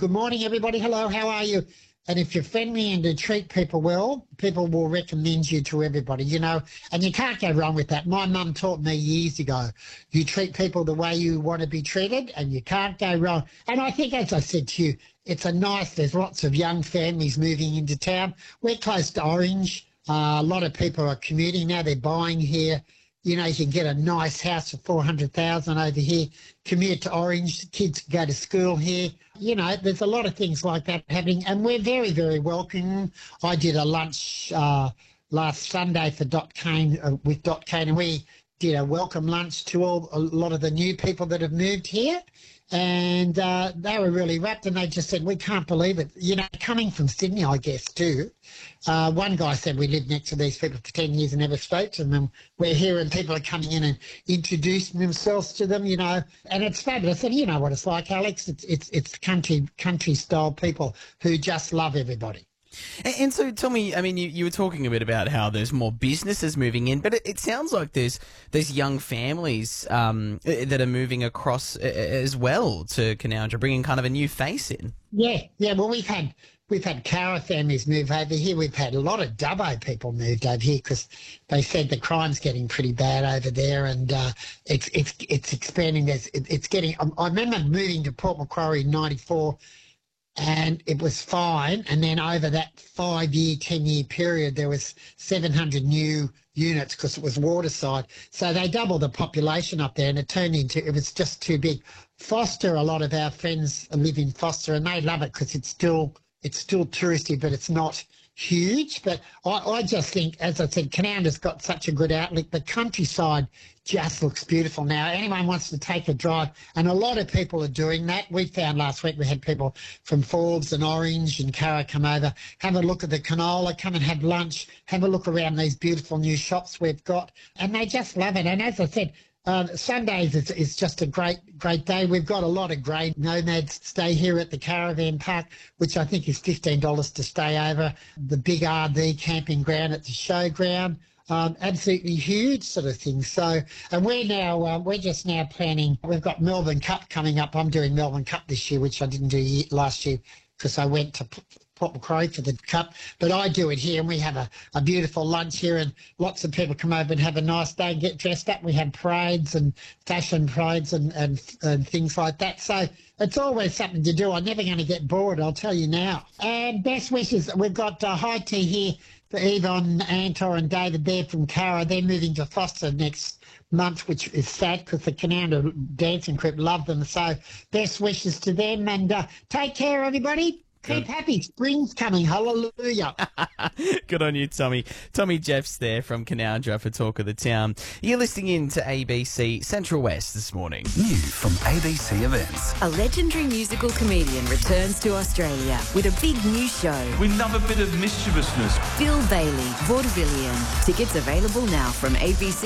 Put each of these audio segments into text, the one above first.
good morning, everybody. Hello, how are you? And if you're friendly and to treat people well, people will recommend you to everybody, and you can't go wrong with that. My mum taught me years ago, you treat people the way you want to be treated and you can't go wrong. And I think, as I said to you, there's lots of young families moving into town. We're close to Orange. A lot of people are commuting now. They're buying here. You can get a nice house for $400,000 over here, commute to Orange, kids can go to school here. There's a lot of things like that happening, and we're very, very welcoming. I did a lunch last Sunday for Dot Kane, with Dot Kane, and we did a welcome lunch to a lot of the new people that have moved here. And they were really rapt, and they just said, we can't believe it. Coming from Sydney, I guess, too. One guy said, we lived next to these people for 10 years and never spoke to them. And we're here and people are coming in and introducing themselves to them, and it's fabulous. And you know what it's like, Alex. It's country-style people who just love everybody. And so tell me, you were talking a bit about how there's more businesses moving in, but it sounds like there's young families that are moving across as well to Canowindra, bringing kind of a new face in. Yeah. Well, we've had Cara families move over here. We've had a lot of Dubbo people moved over here because they said the crime's getting pretty bad over there, and it's expanding. It's getting. I remember moving to Port Macquarie in '94. And it was fine. And then over that 5-year, 10-year period, there was 700 new units because it was waterside. So they doubled the population up there, and it was just too big. Foster, a lot of our friends live in Foster, and they love it because it's still touristy, but it's not huge. But I just think, as I said, Canoundra's got such a good outlook. The countryside just looks beautiful now. Anyone wants to take a drive, and a lot of people are doing that. We found last week we had people from Forbes and Orange and Cara come over, have a look at the canola, come and have lunch, have a look around these beautiful new shops we've got, and they just love it. And as I said, Sundays is just a great day. We've got a lot of great nomads stay here at the caravan park, which I think is $15 to stay over. The big RV camping ground at the showground, absolutely huge sort of thing. So, and we're just now planning. We've got Melbourne Cup coming up. I'm doing Melbourne Cup this year, which I didn't do last year because I went to Port Macquarie for the Cup, but I do it here, and we have a beautiful lunch here, and lots of people come over and have a nice day and get dressed up. We have parades and fashion parades and things like that. So it's always something to do. I'm never going to get bored, I'll tell you now. And best wishes. We've got high tea here for Yvonne, Antor and David there from Cara. They're moving to Foster next month, which is sad because the Canoundra dancing group love them. So best wishes to them, and take care, everybody. Keep happy. Spring's coming. Hallelujah. Good on you, Tommy. Tommy Jeffs there from Canoundra for Talk of the Town. You're listening in to ABC Central West this morning. New from ABC Events. A legendary musical comedian returns to Australia with a big new show. We love a bit of mischievousness. Bill Bailey, Vaudevillian. Tickets available now from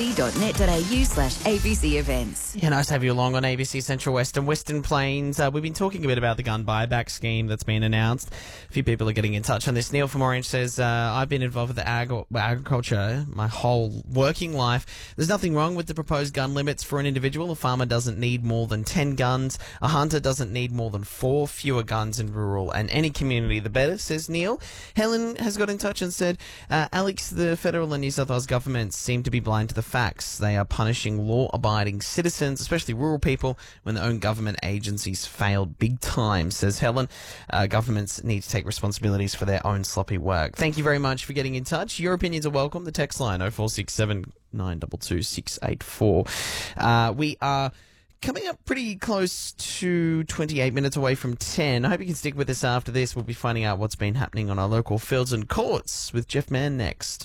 abc.net.au/ABC Events. Yeah, nice to have you along on ABC Central West and Western Plains. We've been talking a bit about the gun buyback scheme that's been announced. A few people are getting in touch on this. Neil from Orange says, I've been involved with agriculture my whole working life. There's nothing wrong with the proposed gun limits for an individual. A farmer doesn't need more than 10 guns. A hunter doesn't need more than 4. Fewer guns in rural and any community, the better, says Neil. Helen has got in touch and said, Alex, the federal and New South Wales governments seem to be blind to the facts. They are punishing law-abiding citizens, especially rural people, when their own government agencies failed big time, says Helen. Governments need to take responsibilities for their own sloppy work. Thank you very much for getting in touch. Your opinions are welcome. The text line 0467 922 684. We are coming up pretty close to 28 minutes away from 10. I hope you can stick with us after this. We'll be finding out what's been happening on our local fields and courts with Jeff Mann next.